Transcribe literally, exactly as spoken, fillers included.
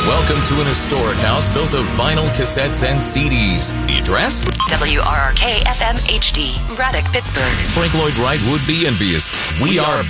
Welcome to an historic house built of vinyl cassettes and C Ds. The address? W R R K F M H D, Braddock, Pittsburgh. Frank Lloyd Wright would be envious. We are